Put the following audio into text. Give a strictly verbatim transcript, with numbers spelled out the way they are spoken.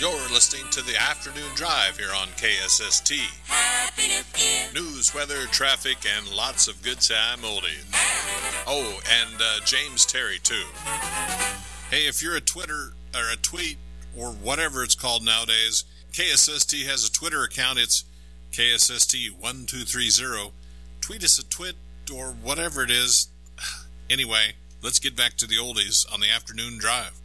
You're listening to the Afternoon Drive here on K S S T. Happy New Year. News, weather, traffic, and lots of good time oldies. Oh, and uh, James Terry, too. Hey, if you're a Twitter, or a tweet, or whatever it's called nowadays, K S S T has a Twitter account. It's K S S T one two three zero. Tweet us a twit, or whatever it is. Anyway, let's get back to the oldies on the Afternoon Drive.